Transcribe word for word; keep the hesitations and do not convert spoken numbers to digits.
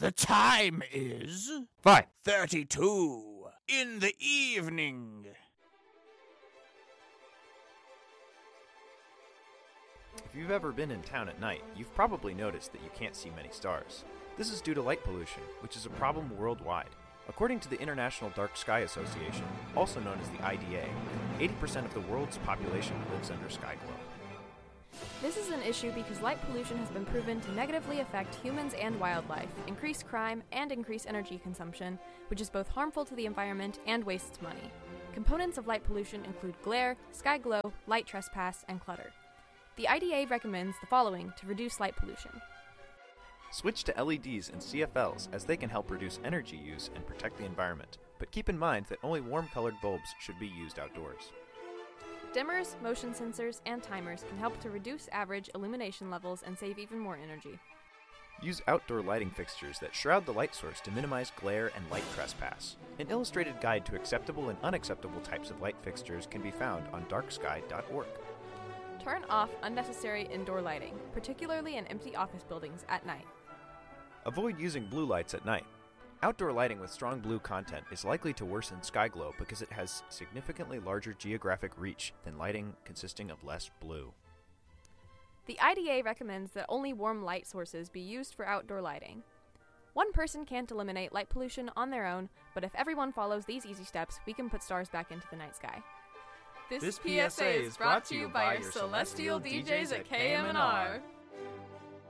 The time is Five. thirty-two in the evening. If you've ever been in town at night, you've probably noticed that you can't see many stars. This is due to light pollution, which is a problem worldwide. According to the International Dark Sky Association, also known as the I D A, eighty percent of the world's population lives under sky glow. This is an issue because light pollution has been proven to negatively affect humans and wildlife, increase crime, and increase energy consumption, which is both harmful to the environment and wastes money. Components of light pollution include glare, sky glow, light trespass, and clutter. The I D A recommends the following to reduce light pollution. Switch to L E Ds and C F Ls as they can help reduce energy use and protect the environment, but keep in mind that only warm-colored bulbs should be used outdoors. Dimmers, motion sensors, and timers can help to reduce average illumination levels and save even more energy. Use outdoor lighting fixtures that shroud the light source to minimize glare and light trespass. An illustrated guide to acceptable and unacceptable types of light fixtures can be found on dark sky dot org. Turn off unnecessary indoor lighting, particularly in empty office buildings at night. Avoid using blue lights at night. Outdoor lighting with strong blue content is likely to worsen sky glow because it has significantly larger geographic reach than lighting consisting of less blue. The I D A recommends that only warm light sources be used for outdoor lighting. One person can't eliminate light pollution on their own, but if everyone follows these easy steps, we can put stars back into the night sky. This P S A is brought to you by your celestial D Js at K M N R.